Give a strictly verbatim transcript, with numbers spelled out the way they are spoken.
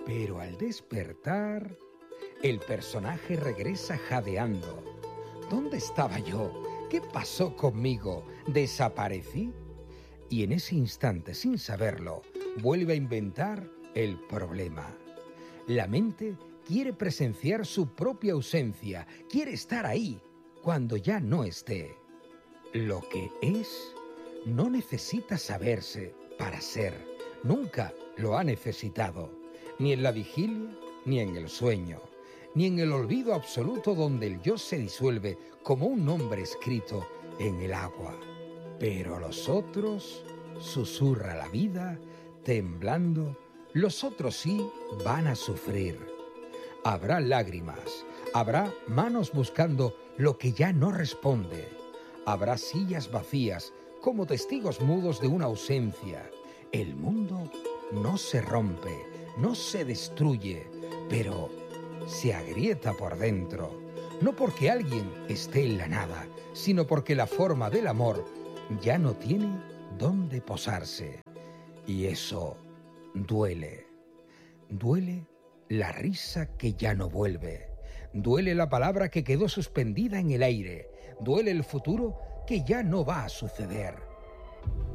Pero al despertar, el personaje regresa jadeando. ¿Dónde estaba yo? ¿Qué pasó conmigo? ¿Desaparecí? Y en ese instante, sin saberlo, vuelve a inventar el problema. La mente quiere presenciar su propia ausencia, quiere estar ahí cuando ya no esté. Lo que es no necesita saberse para ser. Nunca lo ha necesitado, ni en la vigilia, ni en el sueño, ni en el olvido absoluto donde el yo se disuelve como un nombre escrito en el agua. Pero los otros, susurra la vida, temblando, los otros sí van a sufrir. Habrá lágrimas, habrá manos buscando lo que ya no responde. Habrá sillas vacías como testigos mudos de una ausencia. El mundo no se rompe, no se destruye, pero se agrieta por dentro. No porque alguien esté en la nada, sino porque la forma del amor ya no tiene dónde posarse. Y eso duele. Duele la risa que ya no vuelve. Duele la palabra que quedó suspendida en el aire. Duele el futuro que ya no va a suceder.